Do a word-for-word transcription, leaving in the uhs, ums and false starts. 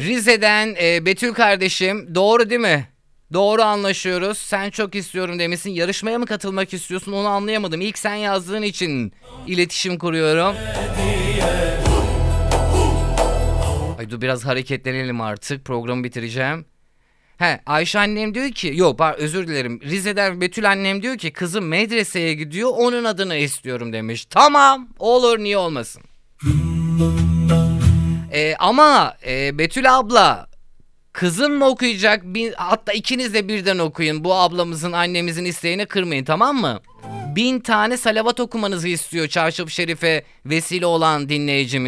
Rize'den e, Betül kardeşim, doğru değil mi? Doğru anlaşıyoruz. Sen çok istiyorum demişsin. Yarışmaya mı katılmak istiyorsun, onu anlayamadım. İlk sen yazdığın için iletişim kuruyorum. Ay dur, biraz hareketlenelim artık. Programı bitireceğim. He, Ayşe annem diyor ki, yok özür dilerim. Rize'den Betül annem diyor ki kızım medreseye gidiyor, onun adını istiyorum demiş. Tamam, olur, niye olmasın. Ee, ama e, Betül abla, kızın mı okuyacak? Bir, hatta ikiniz de birden okuyun. Bu ablamızın, annemizin isteğini kırmayın, tamam mı? Bin tane salavat okumanızı istiyor Çarşaf-ı Şerif'e vesile olan dinleyicimiz.